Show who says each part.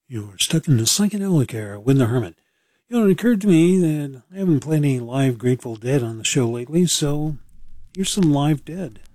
Speaker 1: You're stuck in the psychedelic era with the Hermit. It occurred to me that I haven't played any live Grateful Dead on the show lately, so here's some live Dead.